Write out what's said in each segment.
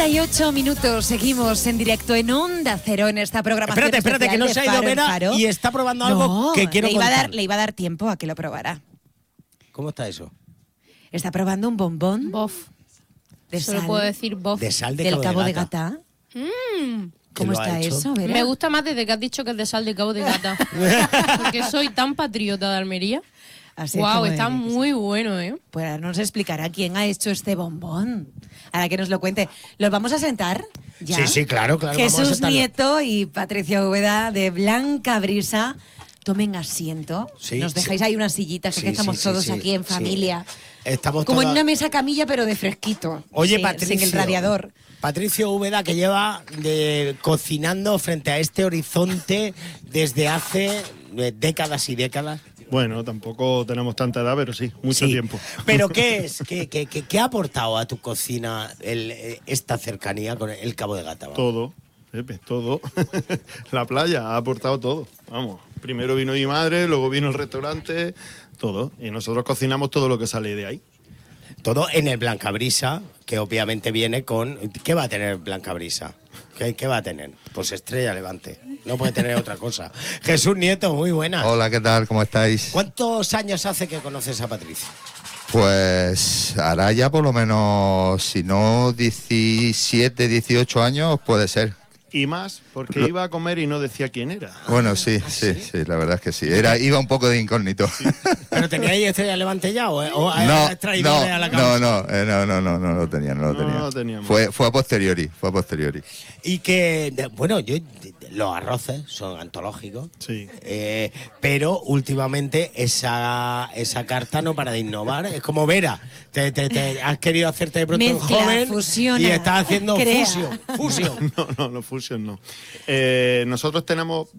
38 minutos, seguimos en directo en Onda Cero en esta programación. Espérate, que no se ha ido Vera y está probando algo que quiero contar. Le iba a dar tiempo a que lo probara. ¿Cómo está eso? Está probando un bombón. Bof. De Solo sal, puedo decir bof. De sal de del Cabo de Gata. Mm. ¿Cómo lo ha está hecho? eso, Vera? Me gusta más desde que has dicho que es de sal de Cabo de Gata. Porque soy tan patriota de Almería. Así Wow, como está eres. muy bueno, ¿eh? Pues ahora nos explicará quién ha hecho este bombón. Ahora que nos lo cuente. ¿Los vamos a sentar? ¿Ya? Sí, claro. Vamos a Jesús sentarlo. Nieto y Patricia Úbeda de Blanca Brisa. Tomen asiento. Sí, Nos dejáis ahí unas sillitas, que Sí, estamos sí, todos sí, aquí en sí. familia. Estamos Como en todas- una mesa camilla, pero de fresquito. Oye, Sí, Patricio. sin el radiador. Patricio Úbeda, que lleva cocinando frente a este horizonte desde hace décadas y décadas. Bueno, tampoco tenemos tanta edad, pero sí, mucho Sí. tiempo. ¿Pero qué es? ¿Qué ha aportado a tu cocina esta cercanía con el Cabo de Gata? Vamos? Todo, Pepe, todo. La playa ha aportado todo. Vamos, primero vino mi madre, luego vino el restaurante, todo. Y nosotros cocinamos todo lo que sale de ahí. Todo en el Blanca Brisa, que obviamente viene con... ¿Qué va a tener Blanca Brisa? ¿Qué va a tener? Pues Estrella Levante. No puede tener otra cosa. Jesús Nieto, muy buenas. Hola, ¿qué tal? ¿Cómo estáis? ¿Cuántos años hace que conoces a Patricia? Pues hará ya por lo menos, si no 17, 18 años, puede ser. Y más, porque iba a comer y no decía quién era. Bueno, sí, la verdad es que sí. Iba un poco de incógnito. ¿Pero teníais Estrella Levante ya o No, has traído a la cabeza? no lo tenía. No lo teníamos. Fue a posteriori. Y que, bueno, los arroces son antológicos, Sí. pero últimamente esa carta no para de innovar. Es como Vera, te has querido hacerte de pronto un Mezcla, joven fusiona, y estás haciendo crea. fusión. No, fusion no. Nosotros tenemos...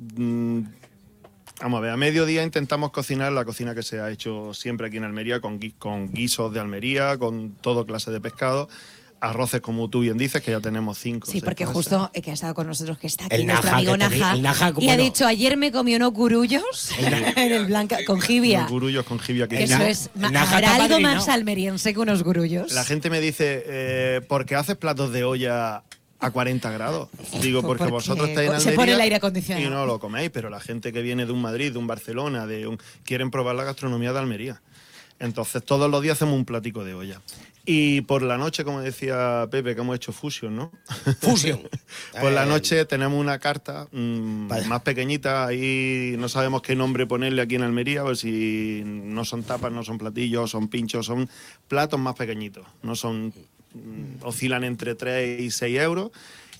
vamos a ver, a mediodía intentamos cocinar la cocina que se ha hecho siempre aquí en Almería, con guisos de Almería, con todo clase de pescado. Arroces, como tú bien dices, que ya tenemos 5. Sí, porque justo que ha estado con nosotros, que está aquí El nuestro Naja, amigo que Naja, el Naja, y ¿cómo ha no? dicho, ayer me comí unos gurullos en el Blanca, con jibia. Los gurullos con jibia. Que Eso Na- es, Naja habrá está algo padrinado. más almeriense que unos gurullos. La gente me dice, ¿por qué haces platos de olla a 40 grados? Digo, porque Porque vosotros estáis en se Almería pone el aire acondicionado. y no lo coméis, pero la gente que viene de un Madrid, de un Barcelona, quieren probar la gastronomía de Almería. Entonces, todos los días hacemos un platico de olla. Y por la noche, como decía Pepe, que hemos hecho fusion, ¿no? Fusión. Por la noche tenemos una carta más pequeñita, ahí no sabemos qué nombre ponerle aquí en Almería, pues si no son tapas, no son platillos, son pinchos, son platos más pequeñitos, no son oscilan entre 3 y 6 euros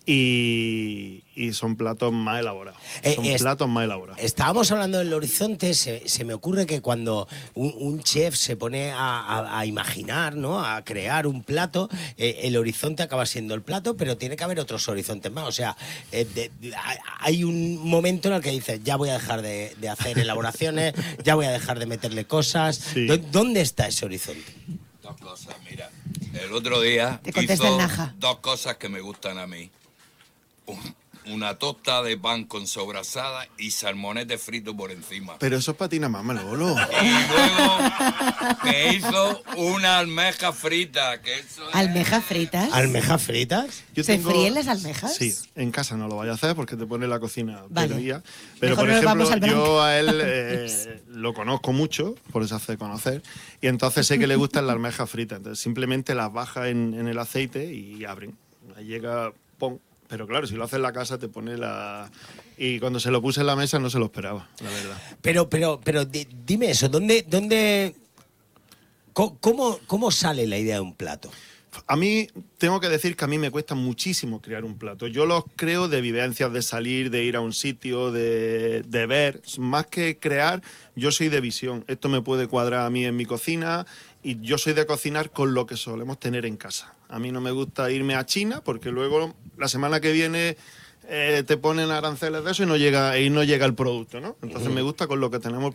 y son platos más elaborados. Estábamos hablando del horizonte, se me ocurre que cuando un chef se pone a imaginar, ¿no? A crear un plato, el horizonte acaba siendo el plato, pero tiene que haber otros horizontes más. O sea, hay un momento en el que dices, ya voy a dejar de hacer elaboraciones, ya voy a dejar de meterle cosas. Sí. ¿Dónde está ese horizonte? Dos cosas, mira. El otro día Te contesta hizo el Naja. dos cosas que me gustan a mí. Una tosta de pan con sobrasada y salmonete frito por encima. Pero eso es patina más, Manolo. Y luego me hizo una almeja frita. Que eso es- ¿Almejas fritas? ¿Almejas fritas? Yo ¿Se fríen las almejas? Sí, en casa no lo vaya a hacer porque te pone la cocina Vale. peluía. Pero Mejor por nos vamos ejemplo, al yo a él lo conozco mucho, por eso hace conocer, y entonces sé que le gustan las almejas fritas. Entonces simplemente las baja en el aceite y abren. Ahí llega, ¡pum! Pero claro, si lo hace en la casa te pone la... Y cuando se lo puse en la mesa no se lo esperaba, la verdad. Pero dime eso, ¿cómo sale la idea de un plato? A mí, tengo que decir que a mí me cuesta muchísimo crear un plato. Yo los creo de vivencias, de salir, de ir a un sitio, de ver. Más que crear, yo soy de visión. Esto me puede cuadrar a mí en mi cocina y yo soy de cocinar con lo que solemos tener en casa. A mí no me gusta irme a China porque luego la semana que viene te ponen aranceles de eso y no llega el producto, ¿no? Entonces me gusta con lo que tenemos